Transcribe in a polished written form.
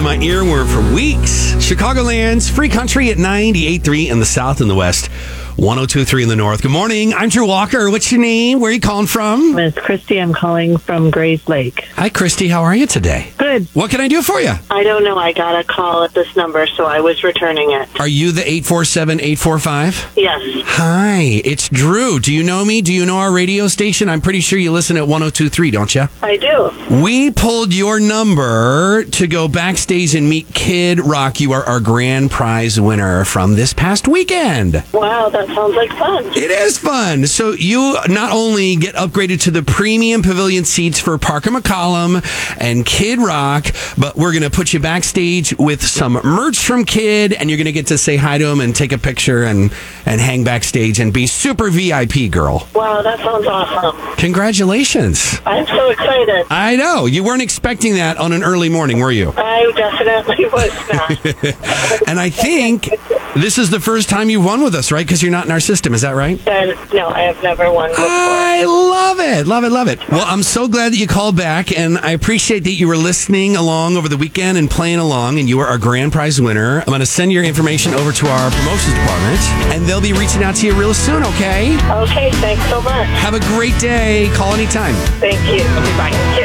been my earworm for weeks. Chicagoland's free country at 98.3 in the south and the west. 102.3 in the north. Good morning. I'm Drew Walker. What's your name? Where are you calling from? It's Christy. I'm calling from Grays Lake. Hi, Christy. How are you today? Good. What can I do for you? I don't know. I got a call at this number, so I was returning it. Are you the 847-845? Yes. Hi, it's Drew. Do you know me? Do you know our radio station? I'm pretty sure you listen at 102.3, don't you? I do. We pulled your number to go backstage and meet Kid Rock. You are our grand prize winner from this past weekend. Wow, that sounds like fun. It is fun. So you not only get upgraded to the premium pavilion seats for Parker McCollum and Kid Rock, but we're going to put you backstage with some merch from Kid, and you're going to get to say hi to him and take a picture and hang backstage and be super VIP, girl. Wow, that sounds awesome. Congratulations. I'm so excited. I know. You weren't expecting that on an early morning, were you? I definitely was not. And I think this is the first time you've won with us, right? Because you're not in our system. Is that right? No, I have never won before. I love it. Love it. Love it. Well, I'm so glad that you called back, and I appreciate that you were listening along over the weekend and playing along, and you are our grand prize winner. I'm going to send your information over to our promotions department, and they'll be reaching out to you real soon, okay? Okay, thanks so much. Have a great day. Call anytime. Thank you. Okay, bye.